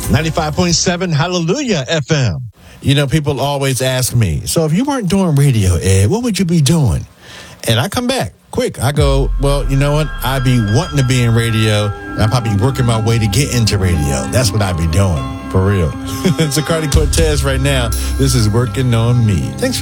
95.7 Hallelujah FM. You know, people always ask me, so if you weren't doing radio, Ed, what would you be doing? And I come back quick. I go, well, you know what? I'd be wanting to be in radio. And I'd probably be working my way to get into radio. That's what I'd be doing, for real. It's a Cardi Cortez right now. This is Working on Me. Thanks